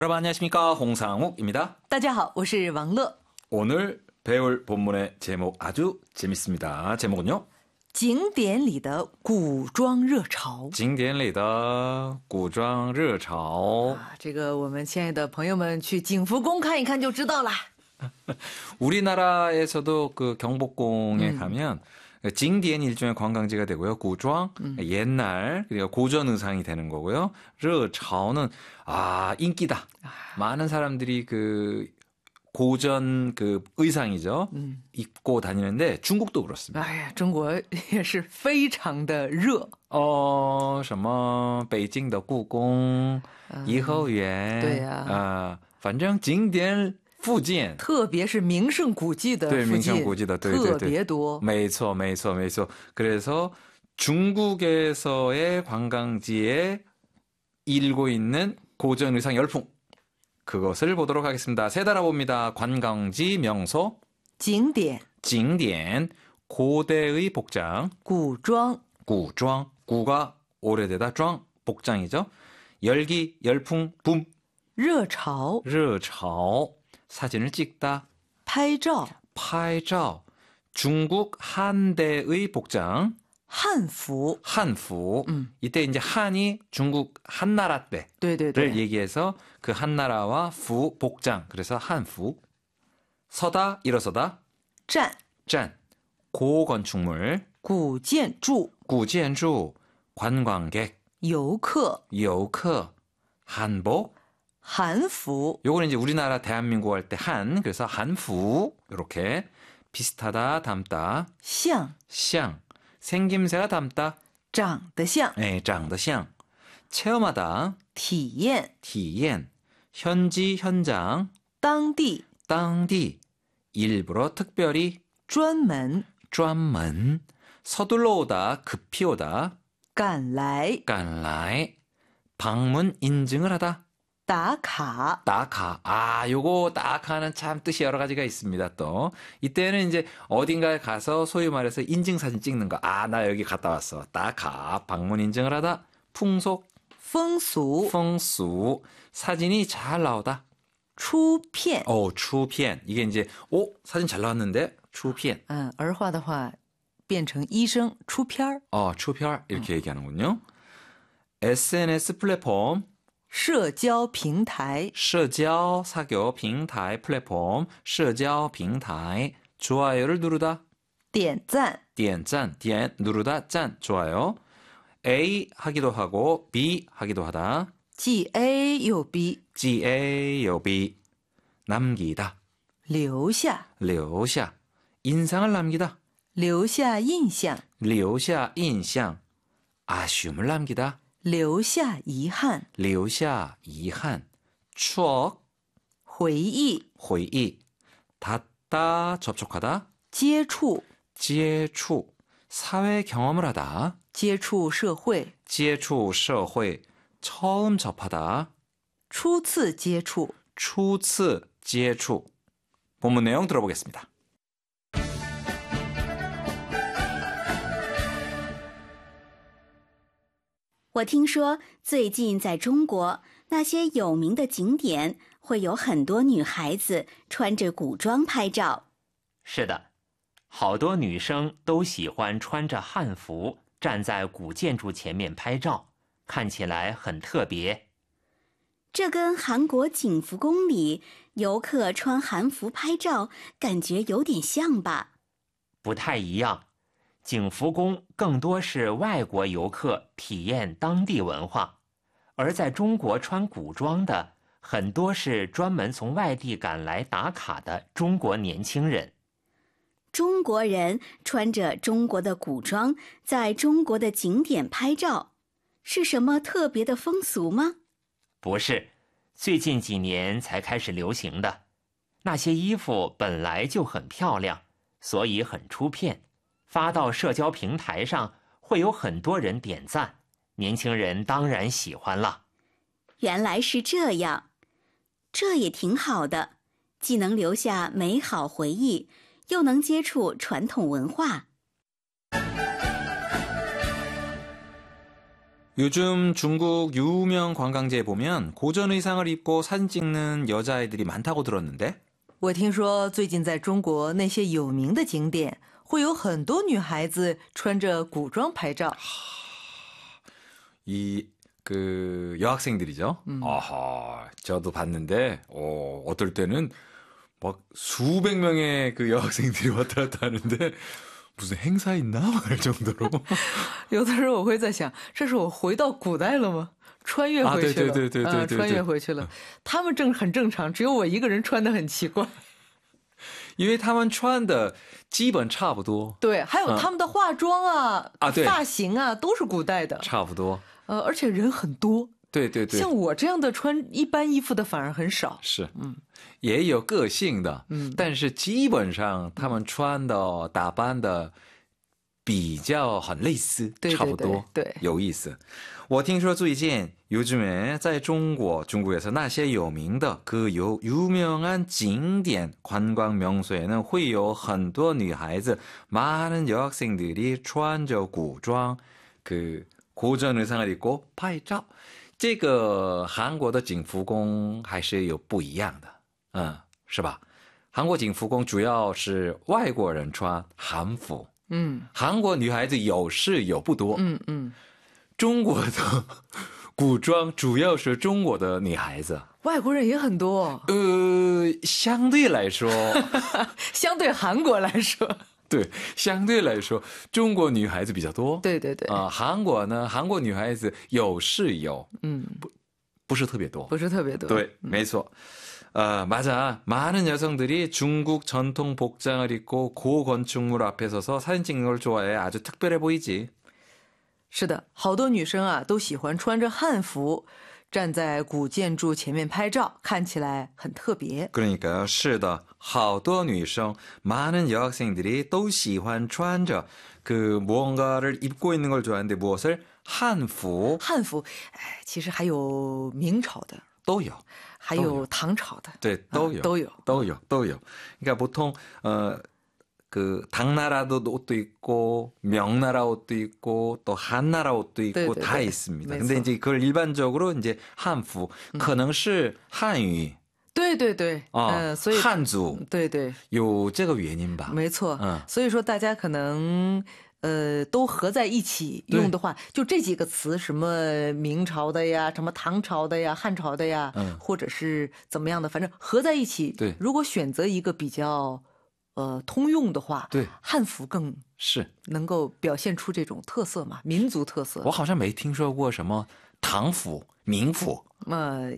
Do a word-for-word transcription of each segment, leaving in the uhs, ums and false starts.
여러분 안녕하십니까, 홍상욱입니다. 大家好，我是王乐。 오늘 배울 본문의 제목 아주 재밌습니다. 제목은요? 景点里的古装热潮。 景点里的古装热潮。 啊，这个我们亲爱的朋友们去景福宫看一看就知道啦。 우리나라에서도 그 경복궁에 음. 가면 징디엔 일종의 관광지가 되고요. 구庄, 음. 옛날, 그리고 고전 의상이 되는 거고요. 르차오는 아, 인기다. 아. 많은 사람들이 그 고전 그 의상이죠. 음. 입고 다니는데 중국도 그렇습니다. 아, 중국也是非常的热. 어, 什么北京的故宫,颐和园. 对呀. 아, 反正景点附近特别是名胜古迹的附近特别多. 没错没错没错. 그래서 중국에서의 관광지에 일고 있는 고전 의상 열풍. 그것을 보도록 하겠습니다. 세 단어 봅니다. 관광지 명소. 景点. 景点. 고대의 복장. 古装. 古装. 구가 오래되다. 装. 복장이죠. 열기, 열풍, 붐. 热潮. 热潮. 사진을 찍다. 拍照. 拍照. 중국 한대의 복장. 한푸. 한푸. 음. 이때 이제 한이 중국 한나라 때를 얘기해서 그 한나라와 푸 복장. 그래서 한푸. 서다, 일어서다. 站. 站. 고건축물. 古建筑. 古建筑. 관광객. 游客. 游客. 한복. 한푸. 요거는 이제 우리나라 대한민국 할 때 한, 그래서 한푸. 이렇게 비슷하다, 닮다. 像. 像. 생김새가 닮다. 长得像. 네, 长得像. 체험하다. 体验. 体验. 현지, 현장. 当地. 当地. 일부러, 특별히. 专门. 专门. 서둘러 오다, 급히 오다. 赶来. 赶来. 방문 인증을 하다. 打卡. 打卡. 아, 요거打卡는 참 뜻이 여러 가지가 있습니다, 또. 이때는 이제 어딘가에 가서 소위 말해서 인증사진 찍는 거. 아, 나 여기 갔다 왔어. 打卡. 방문 인증을 하다. 풍속. 风俗. 风俗. 사진이 잘 나오다. 出片. 어, 出片. 이게 이제, 오, 사진 잘 나왔는데, 出片. 음, 儿化的话变成医生出片儿. 어, 出片儿. 이렇게 음. 얘기하는군요. 에스엔에스 플랫폼. 社交平台. 社交 사교平台 플랫폼 社交平台 좋아요를 누르다. 点赞. 点赞 点 누르다. 짠 좋아요. A 하기도 하고 B 하기도 하다. G A 又 B. G A 又 B. 남기다. 留下. 留下. 인상을 남기다. 留下印象. 留下印象. 아쉬움을 남기다. 留下遗憾. 留下遗憾. 추억. 回忆. 回忆. 닿다, 접촉하다. 接触. 接触. 사회 경험을 하다. 接触社会. 接触社会. 처음 접하다. 初次接触. 初次接触. 본문 내용 들어보겠습니다. 我听说最近在中国，那些有名的景点会有很多女孩子穿着古装拍照。 是的，好多女生都喜欢穿着汉服站在古建筑前面拍照，看起来很特别。 这跟韩国景福宫里游客穿韩服拍照感觉有点像吧？ 不太一样。景福宫更多是外国游客体验当地文化，而在中国穿古装的很多是专门从外地赶来打卡的中国年轻人。 中国人穿着中国的古装在中国的景点拍照，是什么特别的风俗吗？ 不是，最近几年才开始流行的。那些衣服本来就很漂亮，所以很出片。发到社交平台上会有很多人点赞，年轻人当然喜欢了。 原来是这样，这也挺好的，既能留下美好回忆，又能接触传统文化。 요즘 중국 유명 관광지에 보면 고전 의상을 입고 사진 찍는 여자아이들이 많다고 들었는데? 我听说最近在中国那些有名的景点会有很多女孩子穿着古装拍照。 이 그 여학생들이죠. 음. 아하, 저도 봤는데 어, 어떨 때는 막 수백 명의 그 여학생들이 왔다 갔다 하는데 무슨 행사 있나 할 정도로. 有的时候我会在想，这是我回到古代了吗？穿越回去了， 啊对对对对对对对穿越回去了。他们正很正常，只有我一个人穿得很奇怪。 因为他们穿的基本差不多。 对，还有他们的化妆啊、 啊对发型啊，都是古代的。 差不多。 呃，而且人很多。 对对对。 像我这样的穿一般衣服的反而很少。 是，嗯，也有个性的， 嗯， 但是基本上他们穿的打扮的比较很类似， 对对对差不多， 对， 有意思。我听说最近요즘에在中国 중국에서 那些有名的그 유, 유명한景点 관광 명소에는 会有很多女孩子 많은 여학생들이 穿着古装 그 고전 의상을 입고 拍照。这个韩国的景福宫还是有不一样的，嗯，是吧？韩国景福宫主要是外国人穿韩服， 嗯， 韩国女孩子有是有不多， 嗯嗯， 中国的古装主要是中国的女孩子， 外国人也很多， 呃，相对来说， 相对韩国来说， 对，相对来说，中国女孩子比较多。 对对对。 啊、韩国呢，韩国女孩子有是有， 嗯， 不不是特别多。 不是特别多。 对，没错。어, 맞아. 많은 여성들이 중국 전통 복장을 입고 고건축물 앞에 서서 사진 찍는 걸 좋아해. 아주 특별해 보이지. 是的，好多女生啊都喜欢穿着汉服站在古建筑前面拍照，看起来很特别。 그러니까요. 是的. 好多女生, 많은 여학생들이 都喜欢穿着 그 무언가를 입고 있는 걸 좋아하는데 무엇을? 한服. 汉服，哎，其实还有明朝的， 都有。 还有唐朝的， 对，都有， 都有， 都有，都有。그러니까 보통 어, 그 당나라도 옷도 있고 명나라 옷도 있고 또 한나라 옷도 있고 对对对 다 있습니다. 没 근데 错 이제 그걸 일반적으로 이제 한服, 可能是汉语, 对对对， 어, 嗯，所以汉族, 对对， 有这个原因吧？ 没错， 嗯所以说大家可能呃都合在一起用的话，就这几个词，什么明朝的呀，什么唐朝的呀，汉朝的呀， 嗯或者是怎么样的，反正合在一起。 对如果选择一个比较呃通用的话， 对汉服更是能够表现出这种特色嘛，民族特色。 我好像没听说过什么唐服、明服。 呃，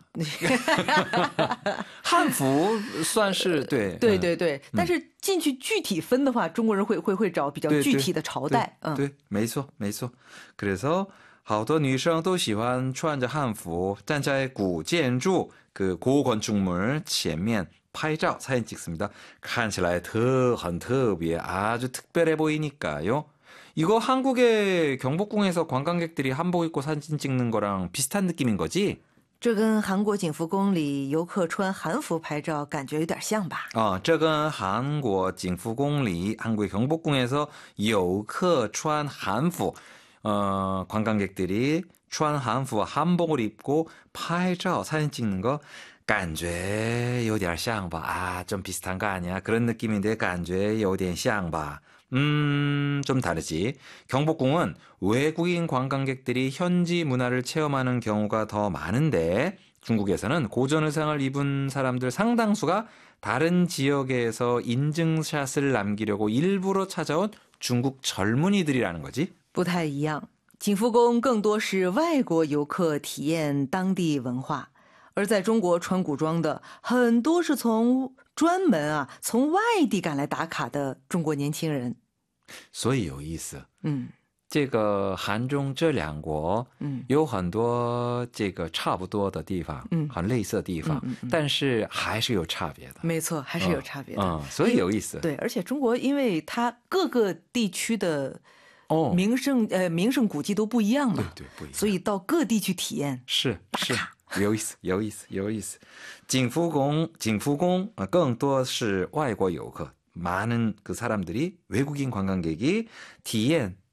汉服算是对对对对，但是进去具体分的话，中国人会会会找比较对对具体的朝代。嗯， 对，没错没错。그래서好多女生都喜欢穿着汉服站在古建筑그 고건축물前面拍照 사진 찍습니다. 看起来特很特别 아주 특별해 보이니까요. 이거 한국의 경복궁에서 관광객들이 한복 입고 사진 찍는 거랑 비슷한 느낌인 거지? 这跟韩国景福宫里游客穿韩服拍照感觉有点像吧？ 어, 这跟韩国景福宫里 한국의 경복궁에서 游客穿 한服, 어, 관광객들이 穿 한服, 한복을 입고 拍照 사진 찍는 거 感觉有点像吧? 아, 좀 비슷한 거 아니야? 그런 느낌인데 感觉有点像吧? 음, 좀 다르지. 경복궁은 외국인 관광객들이 현지 문화를 체험하는 경우가 더 많은데 중국에서는 고전 의상을 입은 사람들 상당수가 다른 지역에서 인증샷을 남기려고 일부러 찾아온 중국 젊은이들이라는 거지. 不太一样，景福宫更多是外国游客体验当地文化，而在中国穿古装的很多是从专门啊从外地赶来打卡的中国年轻人。 所以有意思。 嗯， 这个韩中这两国， 嗯， 有很多这个差不多的地方， 嗯， 很类似的地方， 嗯嗯嗯但是还是有差别的。 没错，还是有差别的。 嗯，嗯所以有意思。 对，而且中国因为它各个地区的哦名胜、呃名胜古迹都不一样嘛， 对对不一样， 所以到各地去体验。 是是有意思，有意思，有意思。景福宫，景福宫啊，更多是外国游客。 많은 그 사람들이 외국인 관광객이 体验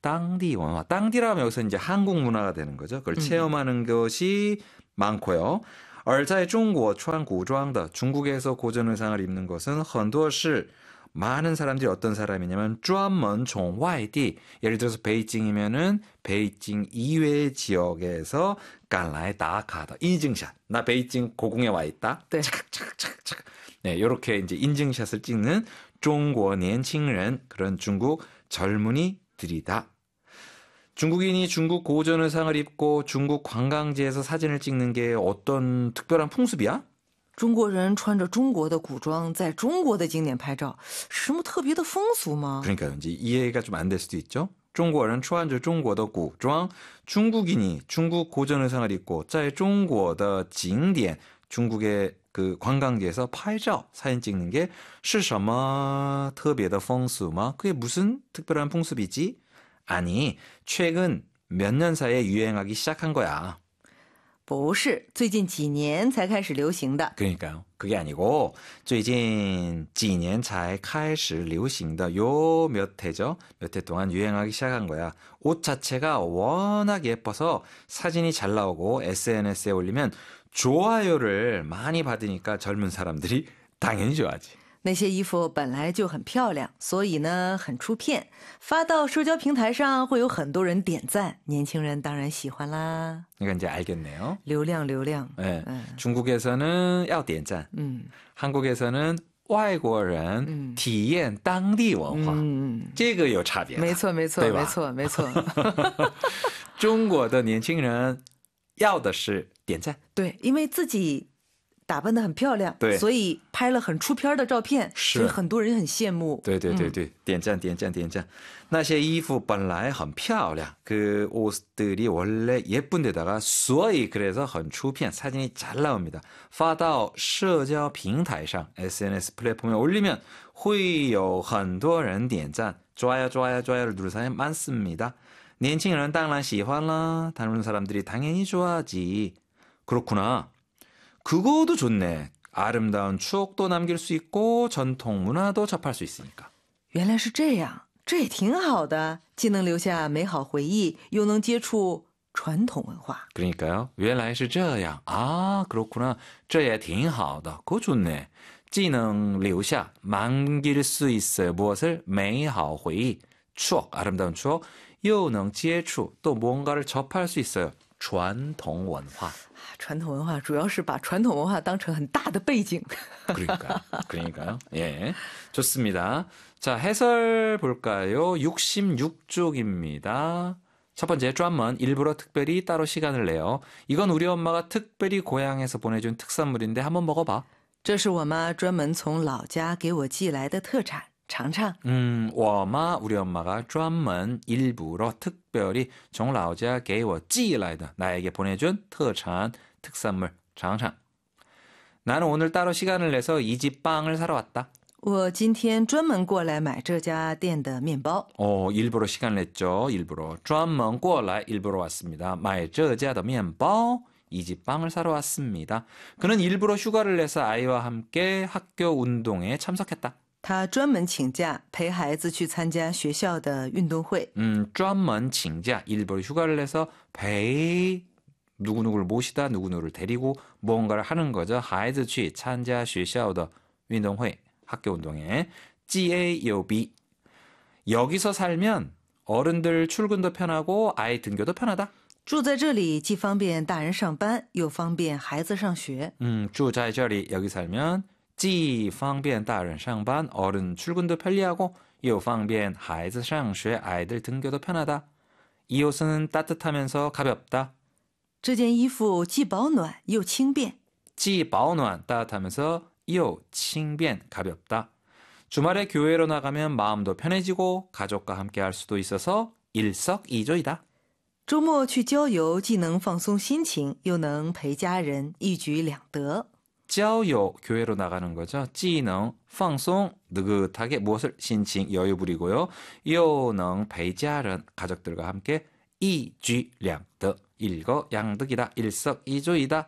땅디 원화. 땅디라면 여기서 이제 한국 문화가 되는 거죠. 그걸 체험하는 것이 많고요. 而在中国穿古装的 중국에서 고전 의상을 입는 것은 很多是 많은 사람들이 어떤 사람이냐면 专门从外地 예를 들어서 베이징이면은 베이징 이외의 지역에서 赶来打卡的 인증샷. 나 베이징 고궁에 와 있다. 네. 차각차각차각. 네, 이렇게 이제 인증샷을 찍는 中国年轻人 그런 중국 젊은이들이다. 중국인이 중국 고전 의상을 입고 중국 관광지에서 사진을 찍는 게 어떤 특별한 풍습이야? 中国人穿着中国的古装在中国的景点拍照是什么特别的风俗吗？ 그러니까요. 이제 이해가 좀 안 될 수도 있죠. 中国人穿着中国的古装 중국인이 중국 고전 의상을 입고 在中国的景点 중국의 그 관광지에서 拍照 사진 찍는 게 是什么特别的风俗吗? 그게 무슨 특별한 풍습이지? 아니, 최근 몇 년 사이에 유행하기 시작한 거야. 不是，最近几年才开始流行的。 그러니까요. 그게 아니고 最近几年才开始流行的 요 몇 해죠. 몇 해 동안 유행하기 시작한 거야. 옷 자체가 워낙 예뻐서 사진이 잘 나오고 에스엔에스에 올리면 좋아요를 많이 받으니까 젊은 사람들이 당연히 좋아하지. 那些衣服本来就很漂亮，所以呢很出片，发到社交平台上会有很多人点赞，年轻人当然喜欢啦。 그러니까 이제 알겠네요. 流量流量。 네. 음. 중국에서는 要点赞, 음. 한국에서는 外国人 음. 体验当地文化. 음. 这个有差别的。 没错没错对吧？ 没错没错。 中国的年轻人要的是点赞。 对，因为自己打扮得很漂亮， 对所以拍了很出片的照片， 是所以很多人很羡慕。 对对对对，点赞点赞点赞。那些衣服本来很漂亮，그 옷들이 원래 예쁜데다가 所以 그래서 很出片, 사진이 잘 나옵니다. 发到社交平台上 에스엔에스 플랫폼에 올리면 会有很多人点赞, 좋아요 좋아요 좋아요를 누르는 사람이 많습니다. 年轻人当然喜欢啦, 다른 사람들이 당연히 좋아하지. 그렇구나. 그거도 좋네. 아름다운 추억도 남길 수 있고 전통 문화도 접할 수 있으니까. 原来是这样，这也挺好的，既能留下美好回忆，又能接触传统文化。 그러니까요. 原来是这样. 아, 그렇구나. 这也挺好的. 그거 좋네. 既能留下 남길 수 있어요. 무엇을? 美好回忆. 추억, 아름다운 추억. 又能接触, 또 뭔가를 접할 수 있어요. 传统文化. 传统文化主要是把传统文化当成很大的背景。 그러니까요. 그러니까요. 예. 좋습니다. 자, 해설 볼까요? 육십육 쪽입니다. 첫 번째, 专门 일부러 특별히 따로 시간을 내요. 이건 우리 엄마가 특별히 고향에서 보내준 특산물인데 한번 먹어봐. 这是我妈专门从老家给我寄来的特产，尝尝。 음, 我妈 우리 엄마가 专门 일부러 특별히 从老家给我寄来的 나에게 보내준 特产 특산물, 尝尝. 나는 오늘 따로 시간을 내서 이 집 빵을 사러 왔다. 我今天专门过来买这家店的面包。 어, 일부러 시간을 냈죠. 일부러. 专门过来 일부러 왔습니다. 买这家的面包. 이 집 빵을 사러 왔습니다. 그는 일부러 휴가를 내서 아이와 함께 학교 운동에 참석했다. 他专门请假陪孩子去参加学校的运动会。 음, 专门请假 일부러 휴가를 내서陪누구누구를 모시다 누구누구를 데리고 뭔가를 하는 거죠. 孩子去参加学校的运动会 학교 운동회. 지에이오비. 여기서 살면 어른들 출근도 편하고 아이 등교도 편하다. 住在这里既方便大人上班，又方便孩子上学。 음, 住在这里 여기 살면 既方便大人上班 어른 출근도 편리하고 又方便孩子上学 아이들 등교도 편하다. 이 옷은 따뜻하면서 가볍다. 这件衣服既保暖又轻便。 既保暖 따뜻하면서 又轻便 가볍다. 주말에 교회로 나가면 마음도 편해지고 가족과 함께 할 수도 있어서 일석이조이다. 周末去郊游，既能放松心情，又能陪家人，一举两得。 郊游 교회로 나가는 거죠. 既能放松 느긋하게 무엇을 신칭 여유 부리고요. 又能陪家人 가족들과 함께 一举两得 일거양득이다. 일석이조이다.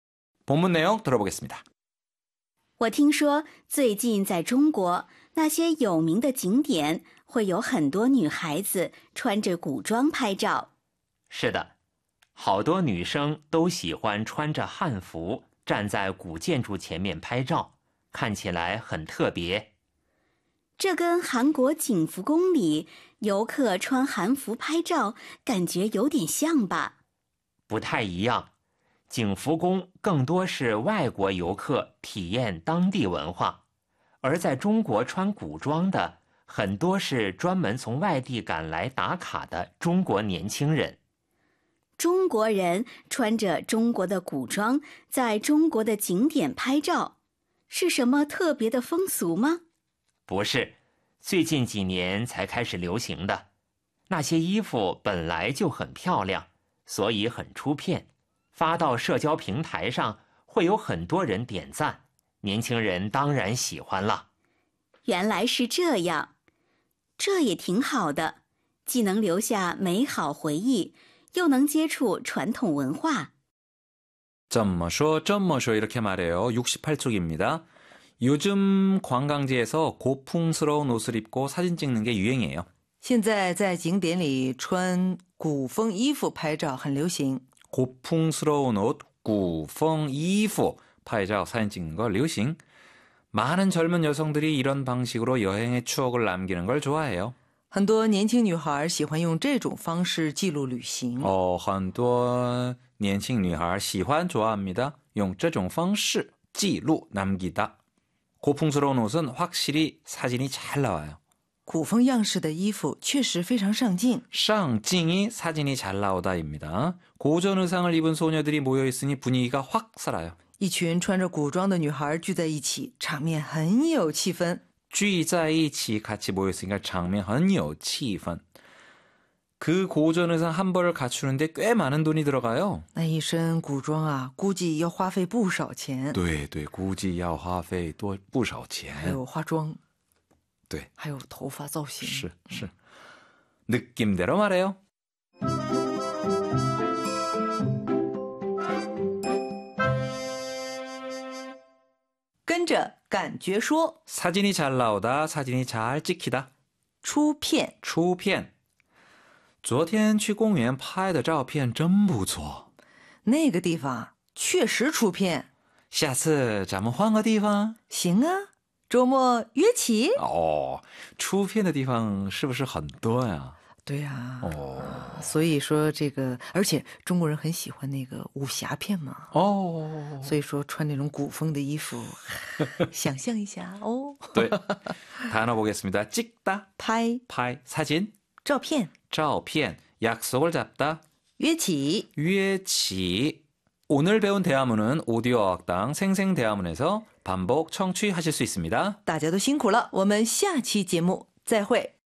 본문 내용 들어보겠습니다. 我听说最近在中国那些有名的景点会有很多女孩子穿着古装拍照。 是的，好多女生都喜欢穿着汉服站在古建筑前面拍照，看起来很特别。 这跟韩国景福宫里游客穿韩服拍照感觉有点像吧？ 不太一样，景福宫更多是外国游客体验当地文化，而在中国穿古装的很多是专门从外地赶来打卡的中国年轻人。 中国人穿着中国的古装，在中国的景点拍照，是什么特别的风俗吗？ 不是，最近几年才开始流行的。那些衣服本来就很漂亮，所以很出片，发到社交平台上会有很多人点赞，年轻人当然喜欢了。 原来是这样，这也挺好的，既能留下美好回忆，又能接触传统文化。 这么说这么说이렇게 말해요. 육십팔 쪽입니다. 요즘 관광지에서 고풍스러운 옷을 입고 사진 찍는 게 유행이에요. 现在在景点里穿古风衣服拍照很流行。 고풍스러운 옷, 古风衣服 拍照 사진 찍는 거流行. 많은 젊은 여성들이 이런 방식으로 여행의 추억을 남기는 걸 좋아해요. 很多年轻女孩喜欢用这种方式记录旅行。 어, 很多年轻女孩喜欢 좋아합니다. 用这种方式记录 남기다. 고풍스러운 옷은 확실히 사진이 잘 나와요. 古风样式的衣服确实非常上镜。 상징이 사진이 잘 나오다입니다. 고전 의상을 입은 소녀들이 모여 있으니 분위기가 확 살아요. 一群穿着古装的女孩聚在一起，场面很有气氛。 聚在一起 같이 모여 있으니까 장면 很有气氛. 그 고전 의상 한 벌을 갖추는데 꽤 많은 돈이 들어가요. 那一身古装啊，估计要花费不少钱。 对对，估计要花费多不少钱。 还有化妆， 对， 还有头发造型。 是是， 느낌대로 말해요. 跟着感觉说， 사진이 잘 나오다, 사진이 잘 찍히다. 出片。 出片. 昨天去公园拍的照片真不错。 那个地方确实出片。 下次咱们换个地方。 行啊，周末约起。 哦，出片的地方是不是很多呀？ 对呀、啊， 哦， 所以说这个，而且中国人很喜欢那个武侠片嘛。 哦， 所以说穿那种古风的衣服，想象一下哦。 对，단어 보겠습니다. 찍다, 拍拍, 사진, 照片, 照片, 약속을 잡다, 约起, 约起. 오늘 배운 대화문은 오디오 어학당 생생대화문에서 반복 청취하실 수 있습니다. 大家都辛苦了，我们下期节目再会。